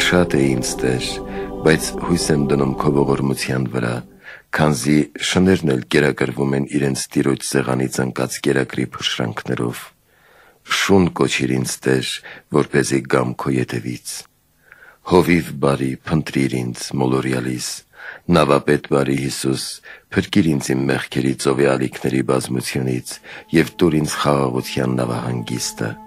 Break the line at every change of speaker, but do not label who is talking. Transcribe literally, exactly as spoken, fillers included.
Շատ է ինձ Տեր, բայց հույս եմ դնում քո ողորմության վրա, քանզի շներն էլ կերակրվում են իրենց Տիրոջ սեղանից ընկած կերակրի փշրանքներով։ Շուն կոչիր ինձ Տեր, որպեսզի գամ քո ետևից։ Հովիվ բարի, փնտրիր ինձ մոլորյալիս, նավապետ բարի Հիսուս, փրկիր ինձ իմ մեղքերի ծովի ալիքների բազմությունից և տուր ինձ խաղաղության նավահանգիստը։